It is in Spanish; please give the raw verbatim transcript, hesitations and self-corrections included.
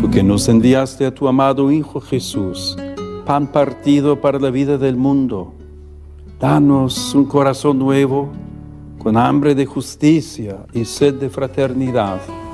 Tú que nos enviaste a tu amado Hijo Jesús, pan partido para la vida del mundo, danos un corazón nuevo, con hambre de justicia y sed de fraternidad,